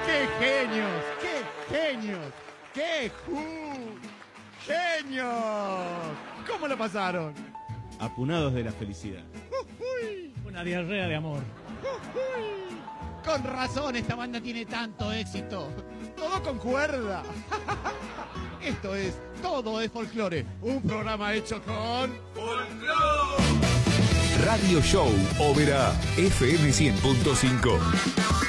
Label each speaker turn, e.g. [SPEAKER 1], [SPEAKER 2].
[SPEAKER 1] ¡Qué genios! ¡Qué genios! ¡Qué genios! ¿Cómo lo pasaron?
[SPEAKER 2] Apunados de la felicidad.
[SPEAKER 3] Una diarrea de amor.
[SPEAKER 1] Con razón esta banda tiene tanto éxito. Todo concuerda. Esto es Todo es Folclore, un programa hecho con
[SPEAKER 4] ¡Folclore! Radio Show Ópera FM 100.5.